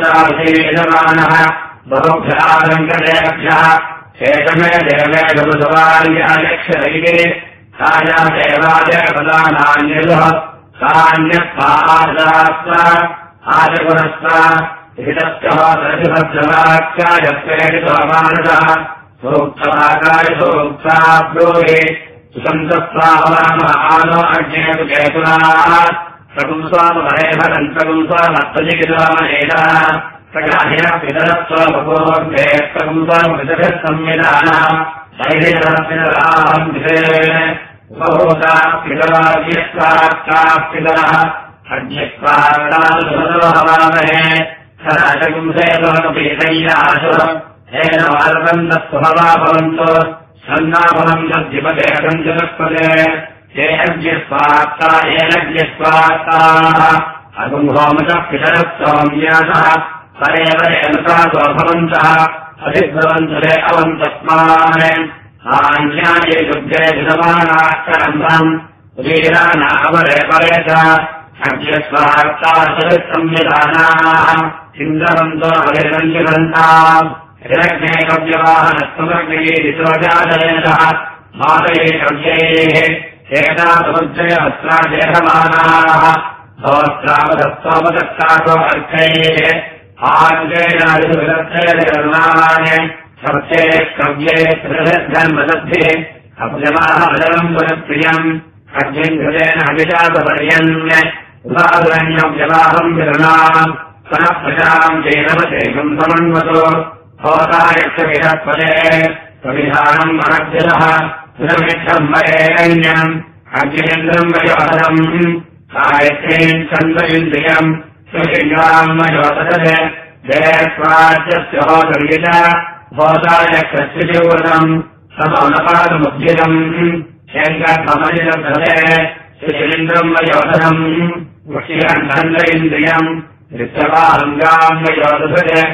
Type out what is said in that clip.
यजमानः बहुभ्यालङ्करेभ्यः शेषमे देवे गुरुसवार्यायक्षरैः साया देवादेवदानान्यः सान्यस्वादास्व आजगुणस्व हितस्य दर्शभद्रवाक्यायत्वेरितमानसः सूक्तवाकाय सूक्ताब्रूहि सुसन्तस्वावरामहानो अज्ञेतु केतुनाः सकुंस्वामहरेभदन्तकुंस्वामत्तजिगिरामहेदः सगाहिनः पितरस्वामपूर्वे सकुंस्वामृतभिः संविधानः शैलिनरपितराहम् विषेण उपभूताः पितराज्यस्वाक्ताः पितरः अज्ञस्वाक्ताः सराजकुंसेतोऽपीतैराशु हेन वालबन्धस्वभवा भवन्तो सन्नाभवम् तद्धिपते कञ्चनस्पदे ये अज्ञस्वाक्ता येनज्ञस्वाक्ताः अगुंहोमतः पितरः सौम्यासः परेवरेणसादो भवन्तः अधिभवन्तरे अवन्तस्मान् आन्याये युद्धे विधमानाश्चरन्धम् वीरानावरे परेत अज्ञस्वाक्ता संविधानाः चिन्तवन्तो हरिरञ्जिरन्ताम् हिरण्ये कव्यवाहनस्तुमग्निः मातये कव्यैः एतासमुज्जय अस्त्रादेहमानाः भवस्त्रावदस्त्वमदत्तासो अर्थैः आङ्गेनादिविदर्थैर्नामानि सत्ये कव्ये त्रिधर्मदद्भिः अप्यमाः अजलम् पुनःप्रियम् अग्निङ्घृतेन अभिजातपर्यन्य उदादरण्यव्यवाहम् विरणाम् पुनः प्रजाम् चेनवशेषम् समन्वतो भवतायक्षविधत्पदे प्रविधानम् अनभ्यः पुनर्मिच्छम् वरेण्यम् अग्निन्द्रम् वयोधरम् सायत्रीम् छन्द इन्द्रियम् सुलिङ्गाम् वयोधरे जयस्वाच्यस्य होदर्यज भवतायक्षस्य जीवनम् समौनपादमुद्यतम् शङ्कमनिरधरे सुलिन्द्रम् वयोधरम् वक्ष्यम् छन्द इन्द्रियम् ऋषवाङ्गाम् वयोधरे